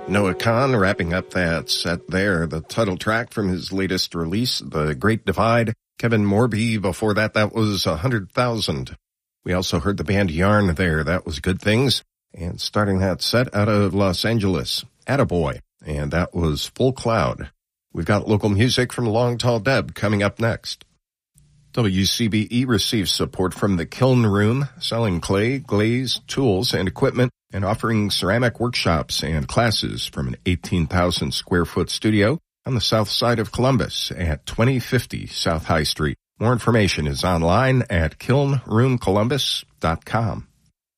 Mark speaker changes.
Speaker 1: Noah Kahan wrapping up that set there, the title track from his latest release, The Great Divide. Kevin Morby, before that was 100,000. We also heard the band Yarn there, that was Good Things. And starting that set out of Los Angeles, Attaboy, and that was Full Cloud. We've got local music from Long Tall Deb coming up next. WCBE receives support from the Kiln Room, selling clay, glaze, tools, and equipment, and offering ceramic workshops and classes from an 18,000 square foot studio on the south side of Columbus at 2050 South High Street. More information is online at kilnroomcolumbus.com.